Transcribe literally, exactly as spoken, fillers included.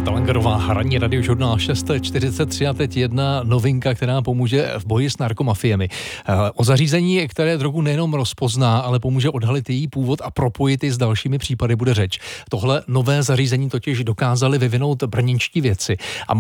Marta Langerová, hraní Radiožurnál šest čtyřicet tři a teď jedna novinka, která pomůže v boji s narkomafiemi. O zařízení, které drogu nejenom rozpozná, ale pomůže odhalit její původ a propojit ji s dalšími případy, bude řeč. Tohle nové zařízení totiž dokázali vyvinout brněnští vědci. A